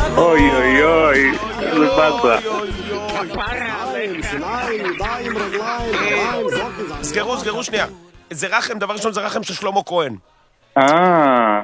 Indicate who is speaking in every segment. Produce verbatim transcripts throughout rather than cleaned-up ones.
Speaker 1: אוי אוי אוי, זה באסה.
Speaker 2: סגרו, סגרו שנייה. זה רחם, דבר ראשון זה רחם של שלמה כהן.
Speaker 1: אה.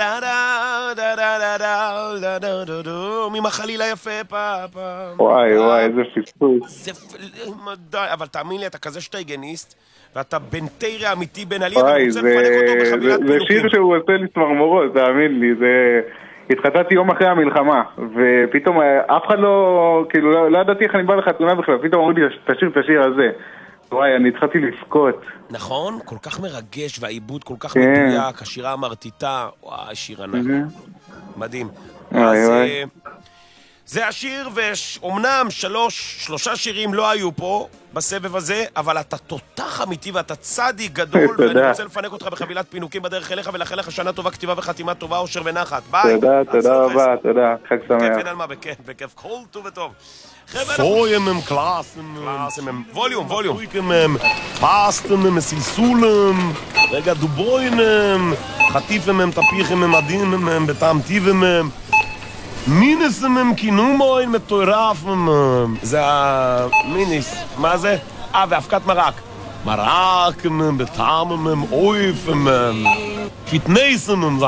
Speaker 2: ממחליל היפה פעם.
Speaker 1: וואי וואי, איזה פספוס.
Speaker 2: אבל תאמין לי, אתה כזה שטייגניסט, ואתה בן תירה אמיתי בן עלי,
Speaker 1: וואי, זה שיר שהוא עושה לי צמרמורות, תאמין לי, זה... התחתתי יום אחרי המלחמה, ופתאום אף אחד לא, כאילו, לא ידעתי איך אני בא לחתונה בכלל, פתאום אמרו לי, תשיר את השיר הזה. וואי, אני התחלתי לבכות.
Speaker 2: נכון? כל כך מרגש, והעיבוד כל כך מדויק, השירה המרטיטה, וואי, שיר ענק. מדהים. אז זה השיר, ואומנם שלוש, שלושה שירים לא היו פה בסבב הזה, אבל אתה תותח אמיתי ואתה צדיק גדול, ואני רוצה לפנק אותך בחבילת פינוקים בדרך אליך, ולאחל לך שנה טובה, כתיבה וחתימה טובה, אושר ונחת. ביי.
Speaker 1: תודה, תודה רבה, תודה. חג שמח.
Speaker 2: בכיף, אין על מה, בכיף, בכיף, כל טוב וטוב. Frojem Klassen, ווליום, ווליום. פסטם, סיסולם, רגע דובוינם, חטיפם, טפיחם, עדינים, בטעם טיבם, מינסם, כינומוין, מטורפם. זה המיניס, מה זה? אה, ואבקת מרק. מרקם, בטעמם, אויפם, פיתנסם,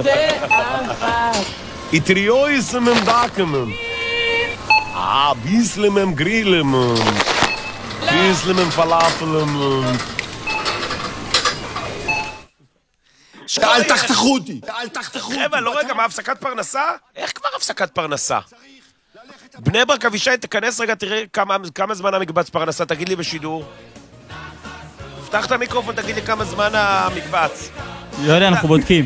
Speaker 2: איטריואיסם, דקם. אה, ביסלם, גרילם, ביסלם, פלאפלם.
Speaker 3: אל תחתכו אותי, אל תחתכו אותי.
Speaker 2: חבר'ה, לא רגע, מה, הפסקת פרנסה? איך כבר הפסקת פרנסה? בני ברק אבישי, תכנס רגע, תראה כמה זמן המקבץ פרנסה, תגיד לי בשידור. פתח את המיקרופון, תגיד לי כמה זמן המקבץ.
Speaker 4: לא יודע, אנחנו בודקים.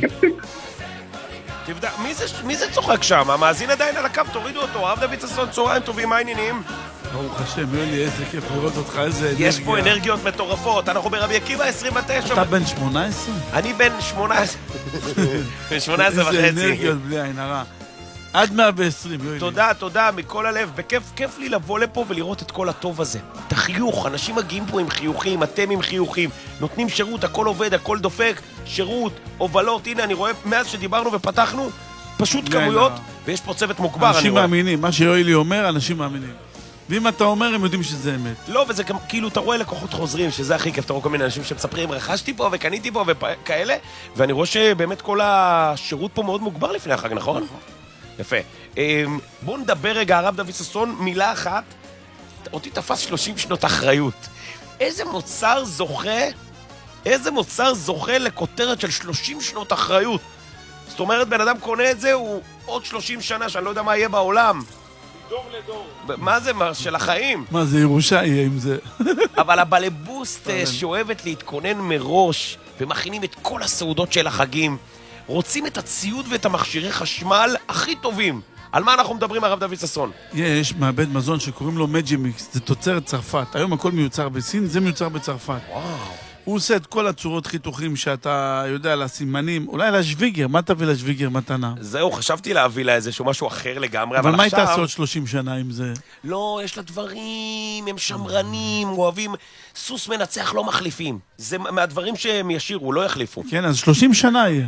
Speaker 2: תבדק, מי זה צוחק שם? המאזין עדיין על הקו, תורידו אותו. הרב דוד ששון, צהריים טובים, מה העניינים?
Speaker 3: ברוך השם, יולי, איזה כיף לראות אותך, איזה אנרגיה.
Speaker 2: יש פה אנרגיות מטורפות, אנחנו ברבי עקיבא עשרים ותשע.
Speaker 3: אתה בן שמונה עשרה?
Speaker 2: אני בן שמונה עשרה. שמונה עשרה וחצי.
Speaker 3: איזה אנרגיות בלי עין הרע. עד מאה ועשרים, יולי.
Speaker 2: תודה, תודה, מכל הלב. בכיף, כיף לי לבוא לפה ולראות את כל הטוב הזה. את החיוך, אנשים מגיעים פה עם חיוכים, אתם עם חיוכים, נותנים שירות, הכל עובד, הכל דופק, שירות, הובלות. הנה, אני רואה, מאז שדיברנו ופתחנו, פשוט כמויות, ויש פה צוות מוגבר.
Speaker 3: אנשים מאמינים, מה שיואלי אומר, אנשים מאמינים. ואם אתה אומר, הם יודעים שזה אמת.
Speaker 2: לא, וזה גם, כאילו, אתה רואה לקוחות חוזרים, שזה הכי כיף, אתה רואה כל מיני אנשים שמספרים, רכשתי פה וקניתי פה וכאלה, ואני רואה שבאמת כל השירות פה מאוד מוגבר לפני החג, נכון? נכון. יפה. בואו נדבר רגע, הרב דוד ששון, מילה אחת, אותי תפס שלושים שנות אחריות. איזה מוצר זוכה, איזה מוצר זוכה לכותרת של שלושים שנות אחריות? זאת אומרת, בן אדם קונה את זה, הוא עוד שלושים שנה, שאני לא יודע מה יהיה בעולם. דור לדור. מה זה? של החיים?
Speaker 3: מה זה, ירושה יהיה עם זה.
Speaker 2: אבל הבלבוסט שאוהבת להתכונן מראש, ומכינים את כל הסעודות של החגים, רוצים את הציוד ואת המכשירי חשמל הכי טובים. על מה אנחנו מדברים, הרב דוד ששון?
Speaker 3: יש מעבד מזון שקוראים לו מג'ימיקס, זה תוצרת צרפת. היום הכל מיוצר בסין, זה מיוצר בצרפת.
Speaker 2: וואו.
Speaker 3: הוא עושה את כל הצורות חיתוכים שאתה יודע, לסימנים, אולי לשוויגר, מה תביא לשוויגר מתנה?
Speaker 2: זהו, חשבתי להביא לה איזשהו משהו אחר לגמרי, אבל,
Speaker 3: אבל מה
Speaker 2: עכשיו...
Speaker 3: היא תעשה עוד שלושים שנה עם זה?
Speaker 2: לא, יש לה דברים, הם שמרנים, אוהבים, סוס מנצח לא מחליפים. זה מהדברים שהם ישירו, לא יחליפו.
Speaker 3: כן, אז שלושים שנה יהיה.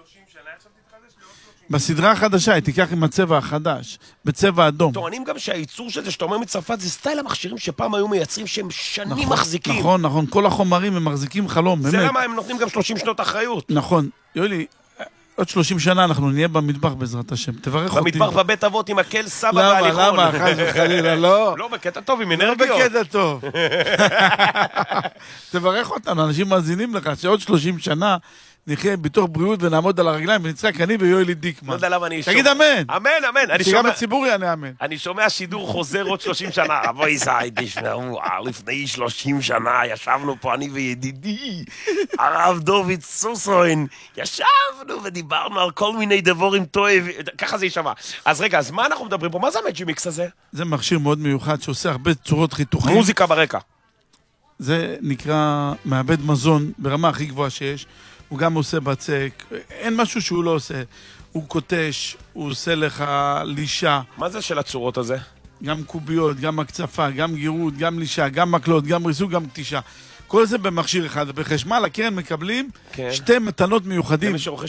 Speaker 3: בסדרה החדשה, היא תיקח עם הצבע החדש, בצבע אדום.
Speaker 2: טוענים גם שהייצור של זה, שאתה אומר מצרפת, זה סטייל המכשירים שפעם היו מייצרים שהם שנים
Speaker 3: נכון,
Speaker 2: מחזיקים.
Speaker 3: נכון, נכון, כל החומרים הם מחזיקים חלום,
Speaker 2: זה
Speaker 3: באמת.
Speaker 2: למה הם נותנים גם שלושים שנות אחריות.
Speaker 3: נכון, יולי, עוד שלושים שנה אנחנו נהיה במטבח בעזרת השם, תברך אותי.
Speaker 2: במטבח בבית אבות עם הקל סבא
Speaker 3: למה,
Speaker 2: והליכון.
Speaker 3: למה, חס וחלילה, לא.
Speaker 2: לא, בקטע טוב, עם
Speaker 3: לא
Speaker 2: אנרגיות.
Speaker 3: בקטע טוב. תברך אותנו, אנשים מאזינים לך, שעוד שלושים שנה נחיה בתוך בריאות ונעמוד על הרגליים, ונצחק אני ויואלי דיקמן.
Speaker 2: לא יודע למה אני שומע.
Speaker 3: תגיד אמן.
Speaker 2: אמן, אמן.
Speaker 3: שגם הציבור יענה אמן.
Speaker 2: אני שומע שידור חוזר עוד שלושים שנה. אבוי זי, תשמעו, לפני שלושים שנה ישבנו פה אני וידידי, הרב דוד ששון, ישבנו ודיברנו על כל מיני דבורים טועים, ככה זה יישמע. אז רגע, אז מה אנחנו מדברים פה? מה זה המג'ימיקס הזה?
Speaker 3: זה מכשיר מאוד מיוחד שעושה הרבה צורות חיתוכים.
Speaker 2: מוזיקה ברקע.
Speaker 3: זה נקרא מעבד מזון ברמה הכי גבוהה שיש. הוא גם עושה בצק, אין משהו שהוא לא עושה. הוא קוטש, הוא עושה לך לישה.
Speaker 2: מה זה של הצורות הזה?
Speaker 3: גם קוביות, גם הקצפה, גם גירות, גם לישה, גם מקלות, גם ריסוק, גם קטישה. כל זה במכשיר אחד. בחשמל הקרן מקבלים כן. שתי מתנות מיוחדים.